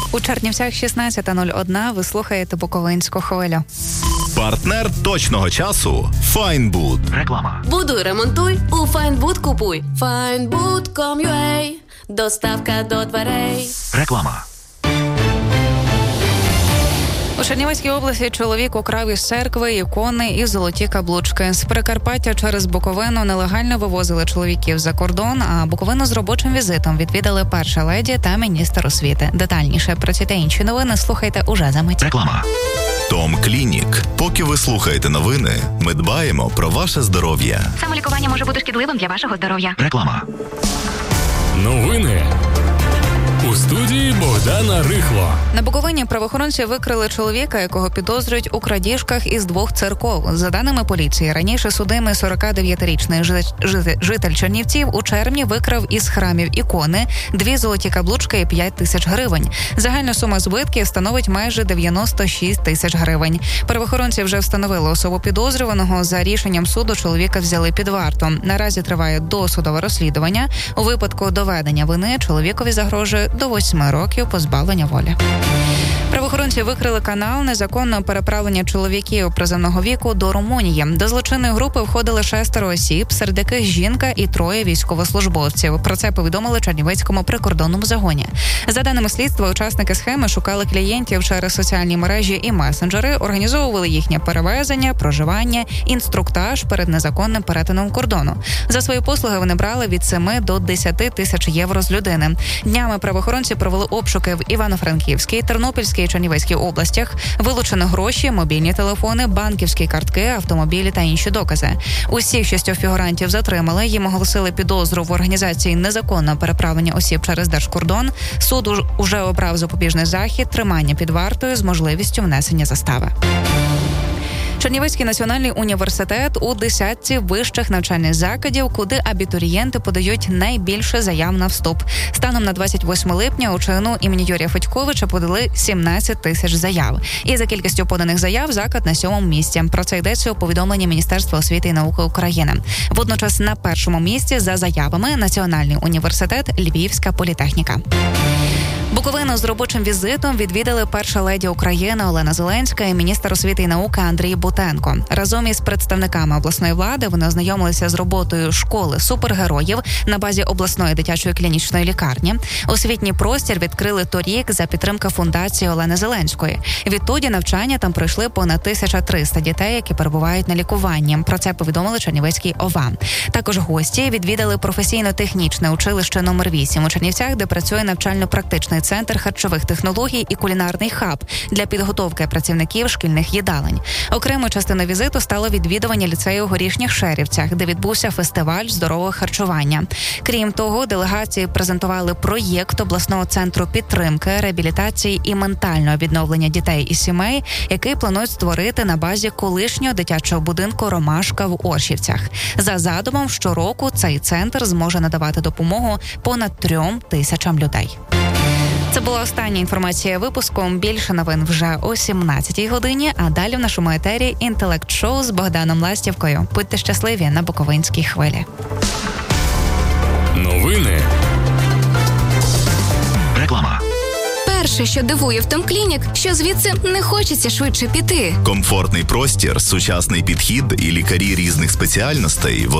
У Чернівцях 16:01. Ви слухаєте Буковинську хвилю. Партнер точного часу – Файнбуд. Реклама. Будуй, ремонтуй, у Файнбуд купуй. Findbood.com.ua. Доставка до дверей. Реклама. У Чернівецькій області чоловік украв із церкви ікони і золоті каблучки. З Прикарпаття через Буковину нелегально вивозили чоловіків за кордон, а Буковину з робочим візитом відвідали перша леді та міністр освіти. Детальніше про ці та інші новини слухайте уже за мить. Реклама. Том Клінік. Поки ви слухаєте новини, ми дбаємо про ваше здоров'я. Самолікування може бути шкідливим для вашого здоров'я. Реклама. Новини. У студії Богдана Рихло. На Буковині правоохоронці викрили чоловіка, якого підозрюють у крадіжках із 2 церков. За даними поліції, раніше судимий 49-річний житель Чернівців у червні викрав із храмів ікони, 2 золоті каблучки і 5 тисяч гривень. Загальна сума збитків становить майже 96 тисяч гривень. Правоохоронці вже встановили особу підозрюваного. За рішенням суду чоловіка взяли під варту. Наразі триває досудове розслідування. У випадку доведення вини чоловікові загрожує до 8 років позбавлення волі. Правоохоронці викрили канал незаконного переправлення чоловіків призовного віку до Румунії. До злочинної групи входили 6 осіб, серед яких жінка і 3 військовослужбовців. Про це повідомили Чернівецькому прикордонному загоні. За даними слідства, учасники схеми шукали клієнтів через соціальні мережі і месенджери, організовували їхнє перевезення, проживання, інструктаж перед незаконним перетином кордону. За свої послуги вони брали від 7 до 10 тисяч євро з людини. Днями правоохоронці провели обшуки в Івано-Франківській, Тернопільській і Чернівецькій областях. Вилучено гроші, мобільні телефони, банківські картки, автомобілі та інші докази. Усіх 6 фігурантів затримали. Їм оголосили підозру в організації незаконного переправлення осіб через держкордон. Суд уже обрав запобіжний захід, тримання під вартою з можливістю внесення застави. Чернівецький національний університет у 10 вищих навчальних закладів, куди абітурієнти подають найбільше заяв на вступ. Станом на 28 липня у ЧНУ імені Юрія Федьковича подали 17 тисяч заяв. І за кількістю поданих заяв заклад на 7-му місці. Про це йдеться у повідомленні Міністерства освіти і науки України. Водночас на 1-му місці за заявами Національний університет Львівська політехніка. Буковину з робочим візитом відвідали перша леді України Олена Зеленська і міністр освіти і науки Андрій Бутенко. Разом із представниками обласної влади вони ознайомилися з роботою школи супергероїв на базі обласної дитячої клінічної лікарні. Освітній простір відкрили торік за підтримки фундації Олени Зеленської. Відтоді навчання там пройшли понад 1300 дітей, які перебувають на лікуванні. Про це повідомили Чернівецький ОВА. Також гості відвідали професійно-технічне училище номер 8 у Чернівцях, де працює навчально-практичний центр харчових технологій і кулінарний хаб для підготовки працівників шкільних їдалень. Окремою частиною візиту стало відвідування ліцею у Горішніх Шерівцях, де відбувся фестиваль здорового харчування. Крім того, делегації презентували проєкт обласного центру підтримки, реабілітації і ментального відновлення дітей і сімей, який планують створити на базі колишнього дитячого будинку «Ромашка» в Оршівцях. За задумом, щороку цей центр зможе надавати допомогу понад 3 тисячам людей. Це була остання інформація випуску. Більше новин вже о 17-й годині, а далі в нашому етері «Інтелект-шоу» з Богданом Ластівкою. Будьте щасливі на Буковинській хвилі. Новини. Реклама. Перше, що дивує в Том Клінік, що звідси не хочеться швидше піти. Комфортний простір, сучасний підхід і лікарі різних спеціальностей в